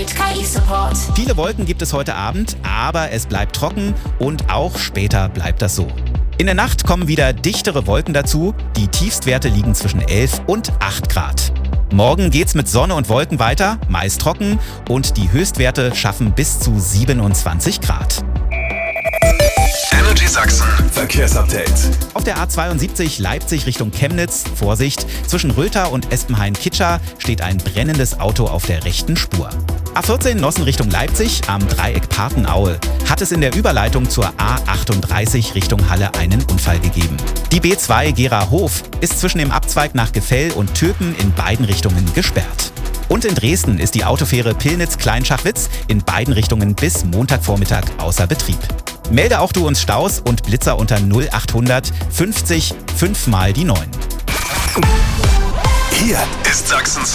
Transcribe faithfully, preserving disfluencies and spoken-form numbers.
mit K I-Support. Viele Wolken gibt es heute Abend, aber es bleibt trocken und auch später bleibt das so. In der Nacht kommen wieder dichtere Wolken dazu. Die Tiefstwerte liegen zwischen elf und acht Grad. Morgen geht's mit Sonne und Wolken weiter, meist trocken und die Höchstwerte schaffen bis zu siebenundzwanzig Grad. Energy Sachsen Verkehrsupdate. Auf der A zweiundsiebzig Leipzig Richtung Chemnitz, Vorsicht, zwischen Röther und Espenhain-Kitscher steht ein brennendes Auto auf der rechten Spur. A vierzehn Nossen Richtung Leipzig am Dreieck Partenaue hat es in der Überleitung zur A achtunddreißig Richtung Halle einen Unfall gegeben. Die B zwei Gera-Hof ist zwischen dem Abzweig nach Gefell und Töpen in beiden Richtungen gesperrt. Und in Dresden ist die Autofähre Pillnitz-Kleinschachwitz in beiden Richtungen bis Montagvormittag außer Betrieb. Melde auch du uns Staus und Blitzer unter null achthundert fünfzig fünf mal die neun. Hier ist Sachsens